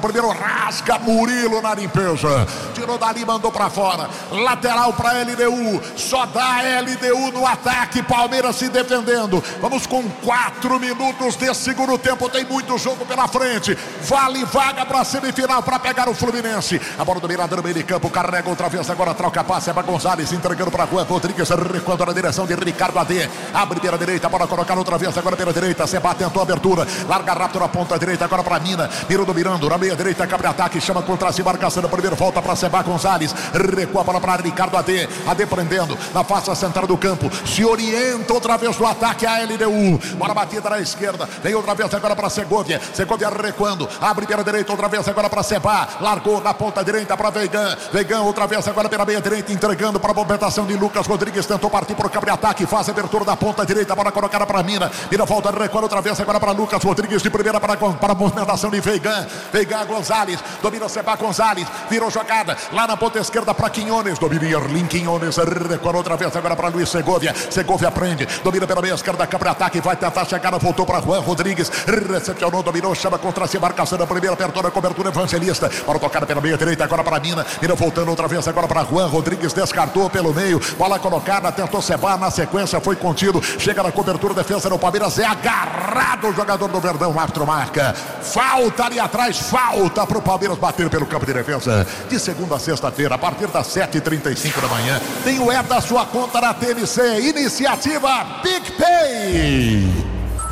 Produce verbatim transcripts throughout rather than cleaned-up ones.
Primeiro rasga Murilo na limpeza. Tirou dali, mandou pra fora. Lateral pra L D U. Só dá L D U no ataque. Palmeiras se defendendo. Vamos com quatro minutos de segundo tempo. Tem muito jogo pela frente. Vale vaga pra semifinal pra pegar o Fluminense. A bola do Miranda no meio de campo. Carrega outra vez. Agora troca passe. É pra Gonzalez. Entregando pra Juan Rodrigues. Recuando na direção de Ricardo A D. Abre pela direita. Bola colocar outra vez. Agora pela direita. Seba tentou a abertura. Larga rápido na ponta direita. Agora pra Mina. Mirou do Miranda. Na meia direita, cabe ataque, chama contra a marcação, primeiro volta para Seba Gonzalez, recua a bola para Ricardo A D, A D prendendo na face central do campo, se orienta outra vez no ataque a L D U, bola batida na esquerda, vem outra vez agora para Segovia, Segovia recuando, abre pela direita outra vez agora para Seba, largou na ponta direita para Veigan, Veigan outra vez agora pela meia direita, entregando para a movimentação de Lucas Rodrigues, tentou partir para o cabre ataque, faz a abertura da ponta direita, bola colocada para Mina, Mina volta, recua outra vez agora para Lucas Rodrigues, de primeira para, para a movimentação de Veigan, Veigan Gonzalez, domina Seba Gonzalez, virou jogada lá na ponta esquerda para Quinones, domina Erlin Quinones, recuou outra vez agora para Luiz Segovia, Segovia prende, domina pela meia esquerda, cabre ataque, vai tentar chegar, voltou para Juan Rodrigues, recepcionou, dominou, chama contra a marcação da primeira, apertou na cobertura Evangelista, para tocar pela meia direita agora para Mina, Mina voltando outra vez agora para Juan Rodrigues, descartou pelo meio, bola colocada, tentou Seba, na sequência foi contido, chega na cobertura, defesa do Palmeiras, é agarrado o jogador do Verdão, o árbitro marca, falta ali atrás, falta para o Palmeiras bater pelo campo de defesa. De segunda a sexta-feira, a partir das sete e trinta e cinco da manhã, tem o E da sua conta na T N C, iniciativa PicPay.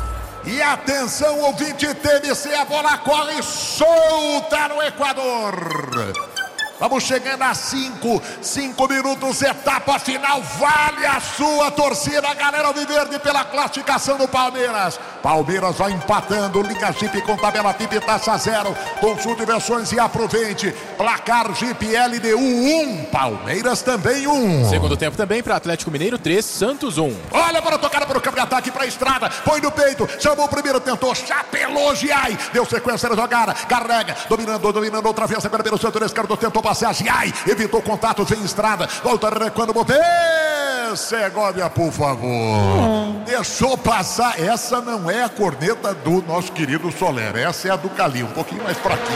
E atenção, ouvinte T N C, a bola corre solta no Equador. Vamos chegando a cinco, cinco minutos, etapa final, vale a sua torcida, galera Alviverde, pela classificação do Palmeiras. Palmeiras vai empatando, Liga Jeep com tabela T I P, taxa zero, consulte versões e aproveite. Placar Jeep L D U um, Palmeiras também um. Segundo tempo também para Atlético Mineiro três, Santos um. Olha para tocada para o campo de ataque, para a estrada, põe no peito, chamou o primeiro, tentou, chapelou Giai, deu sequência na jogada, carrega, dominando, dominando outra vez, agora pelo setor esquerdo, tentou passear, Giai, evitou contato, vem estrada, volta recuando, botei, Segovia, por favor, hum. deixou passar, essa não é a corneta do nosso querido Soler, essa é a do Calil, um pouquinho mais fraquinho.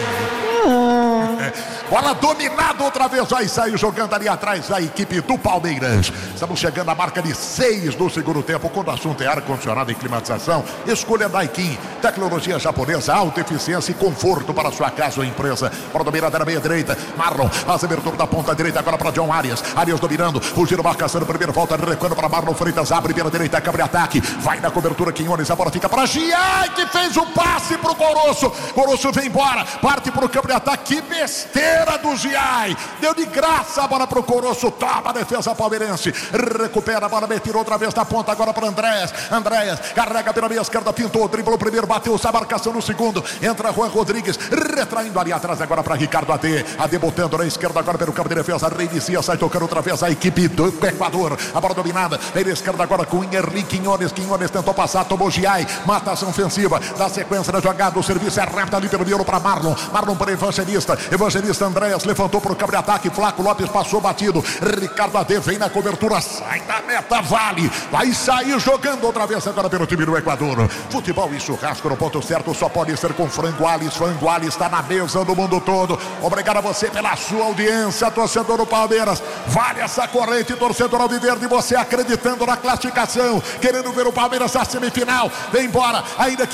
Hum. É. Bola dominada outra vez, vai sair jogando ali atrás a equipe do Palmeiras. Estamos chegando à marca de seis do segundo tempo, quando o assunto é ar-condicionado e climatização, escolha Daikin, tecnologia japonesa, alta eficiência e conforto para sua casa ou empresa. Bola dominada na meia direita, Marlon, faz abertura da ponta direita agora para John Arias, Arias dominando, o giro marcação no primeiro, volta recuando para Marlon Freitas, abre pela direita, cabre ataque, vai na cobertura Quinones, a bola fica para Giai, que fez o passe pro Coroço, Coroço vem embora, parte pro campo de ataque, que besteira do Giai, deu de graça a bola pro Coroço, toma a defesa palmeirense, recupera a bola, meteu outra vez na ponta agora para Andréas, Andréas, carrega pela meia esquerda, pintou, driblou o primeiro, bateu essa marcação no segundo, entra Juan Rodrigues, retraindo ali atrás agora para Ricardo A D, A D botando na esquerda agora pelo campo de defesa, reinicia, sai tocando outra vez a equipe do Equador, a bola dominada, meia esquerda agora com Erlin Quinones, Quinones tentou passar, tomou Giai, mata ação ofensiva, dá sequência na jogada, o serviço é rápido ali pelo meio para Marlon, Marlon para Evangelista, Evangelista Andréas levantou para o campo de ataque, Flaco Lopes passou batido, Ricardo A D vem na cobertura, sai da meta, vale, vai sair jogando outra vez agora pelo time do Equador. Futebol e churrasco no ponto certo, só pode ser com Frango Alis, Frango Alis está na mesa do mundo todo. Obrigado a você pela sua audiência, torcedor do Palmeiras, vale essa corrente, torcedor alviverde, você acreditando na classificação, querendo ver o Palmeiras na semifinal, vem embora, ainda que